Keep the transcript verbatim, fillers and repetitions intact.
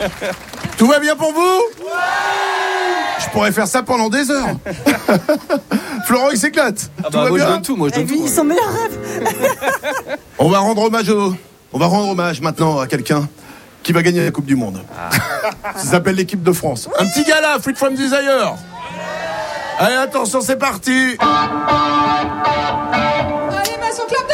Tout va bien pour vous? Ouais. Je pourrais faire ça pendant des heures. Florent, il s'éclate. Ah bah, tout va moi bien je donne tout, moi je donne tout. Ils sont meilleurs rêves. On va rendre hommage au... On va rendre hommage maintenant à quelqu'un qui va gagner la Coupe du Monde. Ah. Ça s'appelle l'équipe de France. Un petit gars là, Freak from Desire. Allez, attention, c'est parti. Allez, maçon, clap de